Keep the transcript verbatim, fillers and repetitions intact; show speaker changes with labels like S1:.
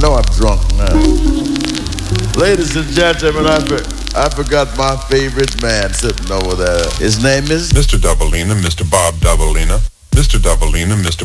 S1: know I'm drunk now. Ladies and gentlemen, I, for, I forgot my favorite man sitting over there. His name is
S2: Mister Doubleina, Mister Bob Doubleina, Mister Doubleina, Mister